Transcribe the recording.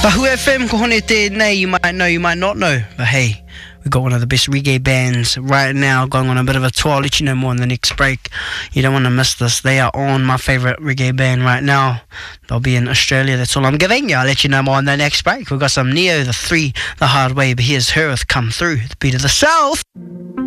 Tahu FM ko hone tēnei, you might know, you might not know, but hey, we've got one of the best reggae bands right now going on a bit of a tour. I'll let you know more in the next break. You don't want to miss this. They are on my favourite reggae band right now. They'll be in Australia, that's all I'm giving you. I'll let you know more in the next break. We've got some Neo, The 3, The Hard Way, but here's Her with Come Through, the beat of the South.